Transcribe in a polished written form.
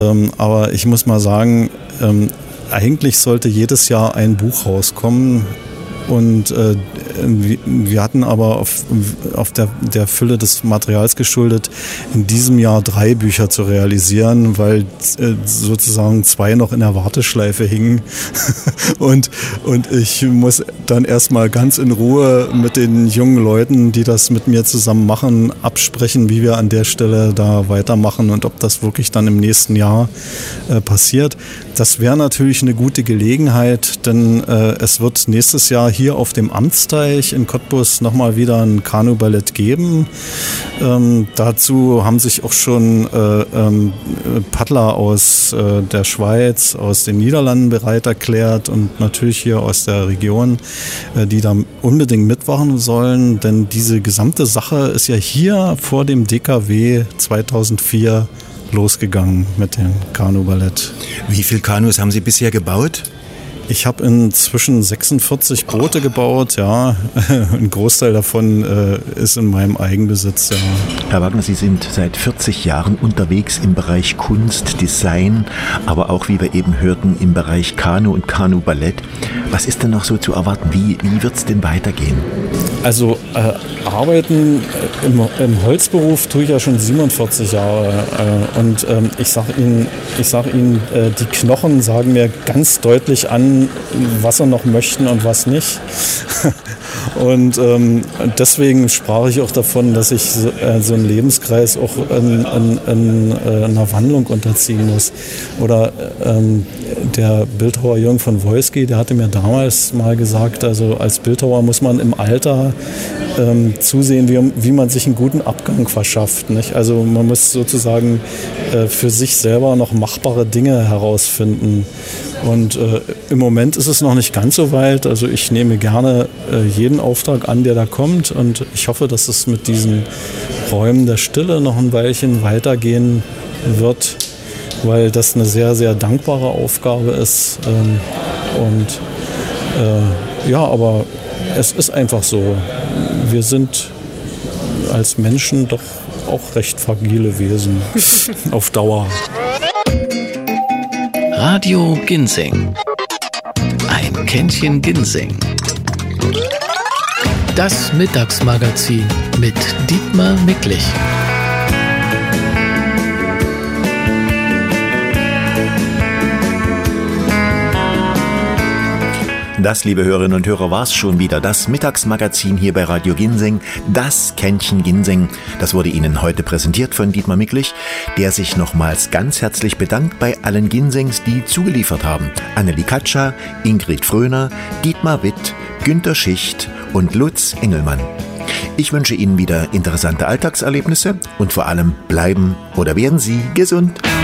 Aber ich muss mal sagen, eigentlich sollte jedes Jahr ein Buch rauskommen. Und wir hatten aber auf der Fülle des Materials geschuldet, in diesem Jahr 3 Bücher zu realisieren, weil sozusagen 2 noch in der Warteschleife hingen. und ich muss dann erstmal ganz in Ruhe mit den jungen Leuten, die das mit mir zusammen machen, absprechen, wie wir an der Stelle da weitermachen und ob das wirklich dann im nächsten Jahr passiert. Das wäre natürlich eine gute Gelegenheit, denn es wird nächstes Jahr hier auf dem Amtsteich in Cottbus nochmal wieder ein Kanu-Ballett geben. Dazu haben sich auch schon Paddler aus der Schweiz, aus den Niederlanden bereit erklärt und natürlich hier aus der Region, die da unbedingt mitmachen sollen, denn diese gesamte Sache ist ja hier vor dem DKW 2004 losgegangen mit dem Kanu-Ballett. Wie viele Kanus haben Sie bisher gebaut? Ich habe inzwischen 46 Boote gebaut, ja. Ein Großteil davon ist in meinem Eigenbesitz, ja. Herr Wagner, Sie sind seit 40 Jahren unterwegs im Bereich Kunst, Design, aber auch, wie wir eben hörten, im Bereich Kanu und Kanu-Ballett. Was ist denn noch so zu erwarten? Wie wird es denn weitergehen? Also arbeiten im Holzberuf tue ich ja schon 47 Jahre und ich sag Ihnen, die Knochen sagen mir ganz deutlich an, was sie noch möchten und was nicht. Und deswegen sprach ich auch davon, dass ich so einen Lebenskreis auch in einer Wandlung unterziehen muss. Oder der Bildhauer Jürgen von Wolski, der hatte mir damals mal gesagt, also als Bildhauer muss man im Alter zusehen, wie man sich einen guten Abgang verschafft. Nicht? Also man muss sozusagen für sich selber noch machbare Dinge herausfinden. Und im Moment ist es noch nicht ganz so weit. Also ich nehme gerne jeden Auftrag an, der da kommt. Und ich hoffe, dass es mit diesen Räumen der Stille noch ein Weilchen weitergehen wird, weil das eine sehr, sehr dankbare Aufgabe ist. Aber es ist einfach so. Wir sind als Menschen doch auch recht fragile Wesen auf Dauer. Radio Ginseng. Ein Kännchen Ginseng. Das Mittagsmagazin mit Dietmar Micklich. Das, liebe Hörerinnen und Hörer, war's schon wieder. Das Mittagsmagazin hier bei Radio Ginseng, das Kännchen Ginseng. Das wurde Ihnen heute präsentiert von Dietmar Micklich, der sich nochmals ganz herzlich bedankt bei allen Ginsengs, die zugeliefert haben. Annelie Katscher, Ingrid Fröner, Dietmar Witt, Günter Schicht und Lutz Engelmann. Ich wünsche Ihnen wieder interessante Alltagserlebnisse und vor allem bleiben oder werden Sie gesund.